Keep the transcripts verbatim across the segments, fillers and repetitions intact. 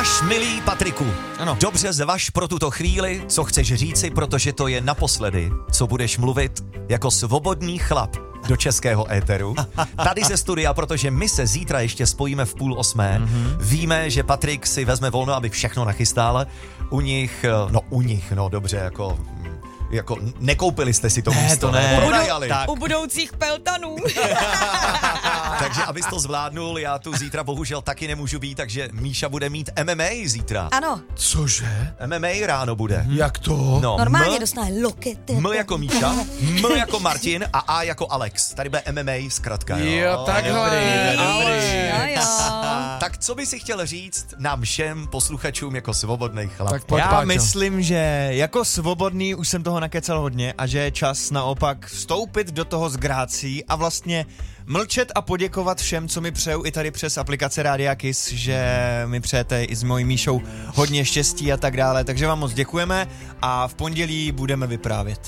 Zvaž, milý Patriku. Ano. Dobře zvaž pro tuto chvíli, co chceš říci, protože to je naposledy, co budeš mluvit jako svobodný chlap do českého éteru. Tady ze studia, protože my se zítra ještě spojíme v půl osmé. Mm-hmm. Víme, že Patrik si vezme volno, aby všechno nachystal. U nich, no u nich, no dobře, jako... Jako nekoupili jste si to ne, místo, to ne. pronajali. U, u budoucích peltanů. Takže abys to zvládnul, já tu zítra bohužel taky nemůžu být, takže Míša bude mít M M A zítra. Ano. Cože? M M A ráno bude. Jak to? No, Normálně M, dostane lokety. M jako Míša, M jako Martin a A jako Alex. Tady bude M M A zkratka, jo. Jo, takhle. Dobrý, dobrý. Jo, jo. Tak co by si chtěl říct nám všem posluchačům jako svobodný chlap? Tak pojď, Já Páťo. myslím, že jako svobodný už jsem toho nakecel hodně a že je čas naopak vstoupit do toho s grácí a vlastně mlčet a poděkovat všem, co mi přejou i tady přes aplikace Rádia Kiss, že mi přejete i s mojí Míšou hodně štěstí a tak dále. Takže vám moc děkujeme a v pondělí budeme vyprávět.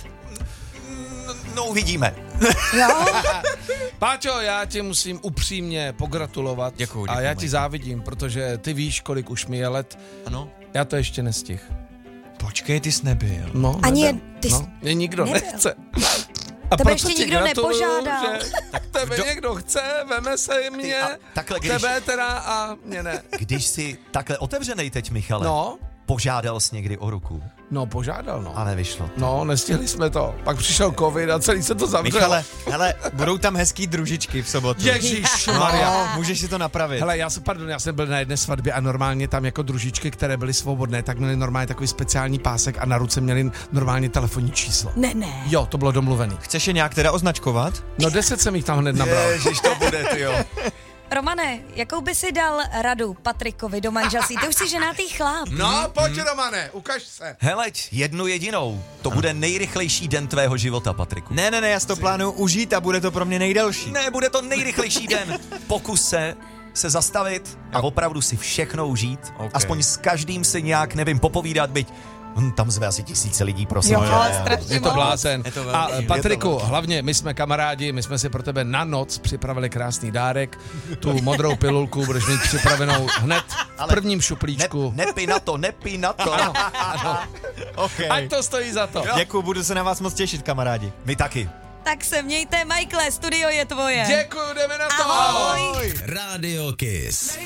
No uvidíme. Jo? Páťo, já ti musím upřímně pogratulovat. Děkuju, A děkuju, já ti Majko. závidím, protože ty víš, kolik už mi je let. Ano. Já to ještě nestihl. Počkej, ty jsi nebyl. No, Ani nebyl. je- ty jsi no, mě nikdo nebyl. nechce. A Tebe proto ještě ti nikdo gratuluju, nepožádal. Že, tak tebe Kdo- někdo chce, veme se mě, a takhle, když- tebe teda a mě ne. Když jsi takhle otevřenej teď, Michale, No, požádal jsi někdy o ruku no požádal, no. a nevyšlo. No, nestihli jsme to. Pak přišel covid a celý se to zavřelo. Michale, hele, budou tam hezký družičky v sobotu. Ježišmarja. No, můžeš si to napravit. Hele, já jsem, pardon, já jsem byl na jedné svatbě a normálně tam jako družičky, které byly svobodné, tak měly normálně takový speciální pásek a na ruce měli normálně telefonní číslo. Ne, ne. Jo, to bylo domluvený. Chceš je nějak teda označkovat? No deset jsem jich tam hned nabral. Ježiš, to bude, ty jo. Romane, jakou by si dal radu Patrikovi do manželství? Ty už jsi ženatý chlap. No, pojď, Romane, ukaž se. Heleď, jednu jedinou. To bude nejrychlejší den tvého života, Patriku. Ne, ne, ne, já si to plánuju užít a bude to pro mě nejdelší. Ne, bude to nejrychlejší den. Pokus se se zastavit a opravdu si všechno užít. Okay. Aspoň s každým si nějak, nevím, popovídat, byť hm, tam zve asi tisíce lidí, prosím. Jo, že? strašně Je to moc. blázen. Je to A velký, je Patriku, to velký. hlavně my jsme kamarádi, my jsme si pro tebe na noc připravili krásný dárek. Tu modrou pilulku budeš mít připravenou hned v Ale prvním Ne, šuplíčku. nepij na to, nepij na to. Ano, ano. Okay. Ať to stojí za to. Děkuju, budu se na vás moc těšit, kamarádi. My taky. Tak se mějte, Michaele, studio je tvoje. Děkuju, jdeme na to. Ahoj. Radio Kiss.